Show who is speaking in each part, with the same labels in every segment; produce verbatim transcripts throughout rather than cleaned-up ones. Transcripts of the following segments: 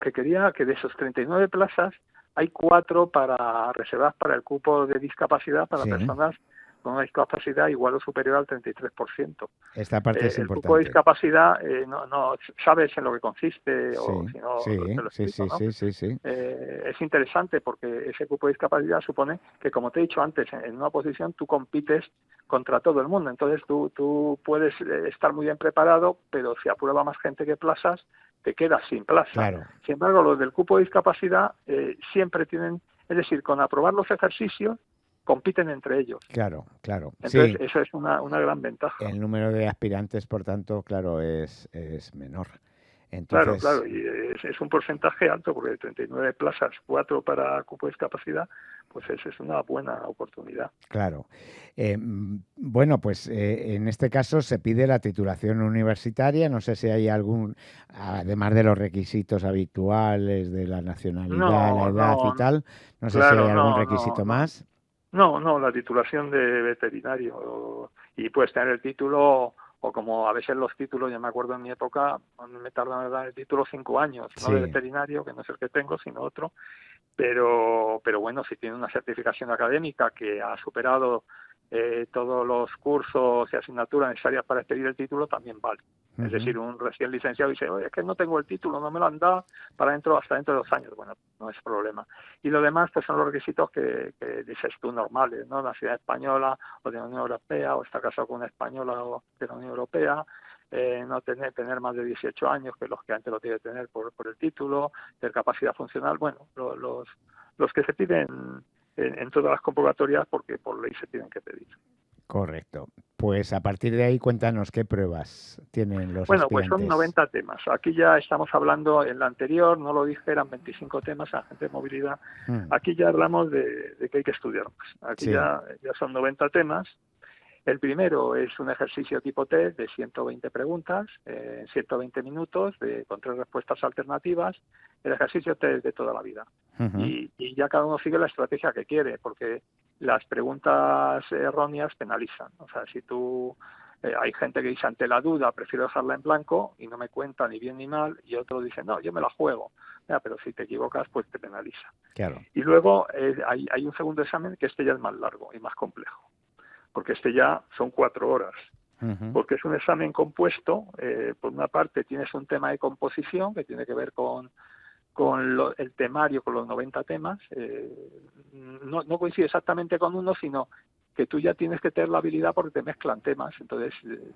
Speaker 1: que quería que de esos treinta y nueve plazas hay cuatro para reservadas para el cupo de discapacidad para
Speaker 2: Sí,
Speaker 1: personas con una discapacidad igual o superior al treinta y tres por ciento.
Speaker 2: esta parte
Speaker 1: Eh,
Speaker 2: es
Speaker 1: el cupo de
Speaker 2: importante.
Speaker 1: discapacidad, eh, no, no sabes en lo que consiste, o
Speaker 2: Sí,
Speaker 1: si no
Speaker 2: sí,
Speaker 1: te lo
Speaker 2: sí,
Speaker 1: explico,
Speaker 2: sí,
Speaker 1: ¿no?
Speaker 2: sí, sí, sí.
Speaker 1: Eh, es interesante porque ese cupo de discapacidad supone que, como te he dicho antes, en, en una posición tú compites contra todo el mundo. Entonces tú, tú puedes estar muy bien preparado, pero si aprueba más gente que plazas, te quedas sin plaza.
Speaker 2: Claro,
Speaker 1: Sin embargo, los del cupo de discapacidad eh, siempre tienen, es decir, con aprobar los ejercicios, compiten entre ellos.
Speaker 2: claro, claro.
Speaker 1: Entonces,
Speaker 2: Sí,
Speaker 1: eso es una, una gran ventaja.
Speaker 2: el número de aspirantes, por tanto, claro, es, es menor.
Speaker 1: Claro,
Speaker 2: Entonces,
Speaker 1: claro, y es, es un porcentaje alto, porque de treinta y nueve plazas, cuatro para cupo de discapacidad, pues es, es una buena oportunidad.
Speaker 2: claro. Eh, mm, bueno, pues eh, en este caso se pide la titulación universitaria. No sé si hay algún, además de los requisitos habituales de la nacionalidad, la
Speaker 1: No,
Speaker 2: edad y
Speaker 1: no,
Speaker 2: tal, no sé si hay
Speaker 1: claro,
Speaker 2: algún
Speaker 1: no, no,
Speaker 2: requisito
Speaker 1: no.
Speaker 2: más.
Speaker 1: No, no, la titulación de veterinario, y puedes tener el título, o como a veces los títulos, yo me acuerdo en mi época, me tardaron en dar el título cinco años, no de
Speaker 2: Sí.
Speaker 1: veterinario, que no es el que tengo, sino otro, pero, pero bueno, si tiene una certificación académica que ha superado eh, todos los cursos y asignaturas necesarias para expedir el título, también vale. Es
Speaker 2: Ujú.
Speaker 1: decir, un recién licenciado dice, oye, es que no tengo el título, no me lo han dado para dentro, hasta dentro de dos años. Bueno, no es problema. Y lo demás, pues son los requisitos que, que dices tú normales, ¿no? Nacionalidad española o de la Unión Europea, o estar casado con una española o de la Unión Europea, eh, no tener, tener más de dieciocho años, que lógicamente lo tiene que tener por, por el título, tener capacidad funcional, bueno, lo, los, los que se piden en, en todas las convocatorias, porque por ley se tienen que pedir.
Speaker 2: Correcto. Pues a partir de ahí cuéntanos qué pruebas tienen los
Speaker 1: Bueno, pues son
Speaker 2: aspirantes.
Speaker 1: noventa temas. Aquí ya estamos hablando, en la anterior, no lo dije, eran veinticinco temas, agente de movilidad.
Speaker 2: Mm.
Speaker 1: Aquí ya hablamos de, de que hay que estudiar más. Aquí
Speaker 2: Sí.
Speaker 1: ya, ya son noventa temas. El primero es un ejercicio tipo test de ciento veinte preguntas, eh, en ciento veinte minutos, de, con tres respuestas alternativas. El ejercicio test de toda la vida.
Speaker 2: Ujú.
Speaker 1: Y, y ya cada uno sigue la estrategia que quiere, porque las preguntas erróneas penalizan. O sea, si tú... Eh, hay gente que dice, ante la duda, prefiero dejarla en blanco y no me cuenta ni bien ni mal, y otro dice, no, yo me la juego. Ya, pero si te equivocas, pues te penaliza.
Speaker 2: Claro.
Speaker 1: Y luego eh, hay, hay un segundo examen que este ya es más largo y más complejo, porque este ya son cuatro horas,
Speaker 2: Ujú.
Speaker 1: porque es un examen compuesto. Eh, por una parte tienes un tema de composición que tiene que ver con, con lo, el temario, con los noventa temas. Eh, no, no coincide exactamente con uno, sino que tú ya tienes que tener la habilidad porque te mezclan temas. Entonces, eh,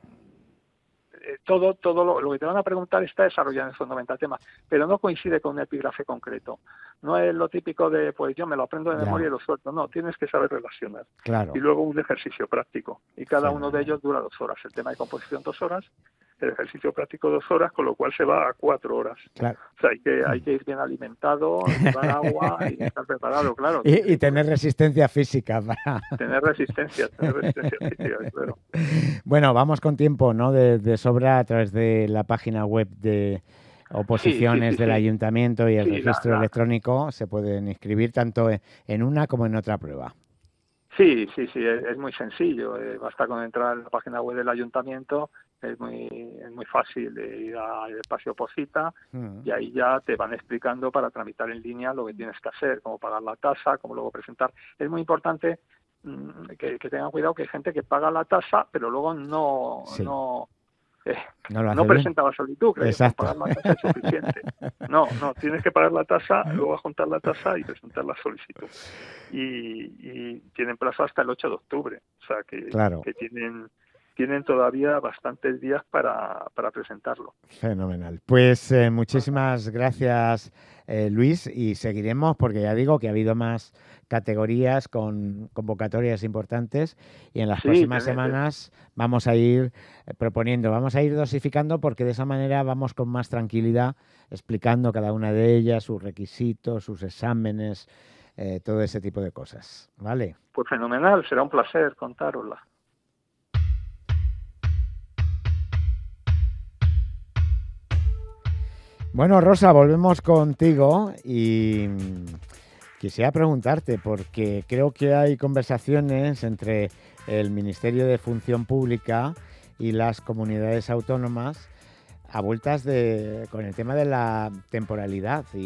Speaker 1: eh, todo todo lo, lo que te van a preguntar está desarrollado en esos noventa temas, pero no coincide con un epígrafe concreto. No es lo típico de, pues yo me lo aprendo de memoria
Speaker 2: Ya.
Speaker 1: y lo suelto. No, tienes que saber relacionar. Y
Speaker 2: Claro.
Speaker 1: luego un ejercicio práctico. Y cada uno de
Speaker 2: Fenomenal.
Speaker 1: ellos dura dos horas. El tema de composición, dos horas. El ejercicio práctico, dos horas, con lo cual se va a cuatro horas.
Speaker 2: Claro.
Speaker 1: O sea, hay que, hay que ir bien alimentado, llevar agua y estar preparado, claro.
Speaker 2: Y, y
Speaker 1: Sí,
Speaker 2: tener
Speaker 1: porque
Speaker 2: resistencia física para...
Speaker 1: tener resistencia, tener resistencia física, claro.
Speaker 2: Bueno, vamos con tiempo, ¿no? De, de sobra a través de la página web de
Speaker 1: Sí, sí,
Speaker 2: oposiciones
Speaker 1: sí,
Speaker 2: del
Speaker 1: sí.
Speaker 2: ayuntamiento y el
Speaker 1: Sí, la,
Speaker 2: registro
Speaker 1: la,
Speaker 2: electrónico. Se pueden inscribir tanto en en una como en otra prueba.
Speaker 1: Sí, sí, sí, es, es muy sencillo. Eh, basta con entrar en la página web del ayuntamiento, es muy, es muy fácil de ir al espacio Posita,
Speaker 2: Mm.
Speaker 1: y ahí ya te van explicando para tramitar en línea lo que tienes que hacer, cómo pagar la tasa, cómo luego presentar. Es muy importante mm, que, que tengan cuidado, que hay gente que paga la tasa, pero luego no,
Speaker 2: Sí,
Speaker 1: no, eh,
Speaker 2: no lo
Speaker 1: no
Speaker 2: hace bien.
Speaker 1: presenta la solicitud, cree que con
Speaker 2: Exacto.
Speaker 1: pagar la tasa es suficiente. No, no, tienes que pagar la tasa, luego juntar la tasa y presentar la solicitud. Y, y tienen plazo hasta el ocho de octubre, o sea que,
Speaker 2: Claro,
Speaker 1: que tienen tienen todavía bastantes días para, para presentarlo.
Speaker 2: fenomenal. Pues eh, muchísimas gracias, eh, Luis, y seguiremos porque ya digo que ha habido más categorías con convocatorias importantes y en las
Speaker 1: Sí,
Speaker 2: próximas
Speaker 1: tiene- te-
Speaker 2: semanas vamos a ir eh, proponiendo, vamos a ir dosificando porque de esa manera vamos con más tranquilidad explicando cada una de ellas, sus requisitos, sus exámenes, eh, todo ese tipo de cosas. ¿Vale?
Speaker 1: pues fenomenal, será un placer contárosla.
Speaker 2: Bueno, Rosa, volvemos contigo y mm, quisiera preguntarte, porque creo que hay conversaciones entre el Ministerio de Función Pública y las comunidades autónomas a vueltas de con el tema de la temporalidad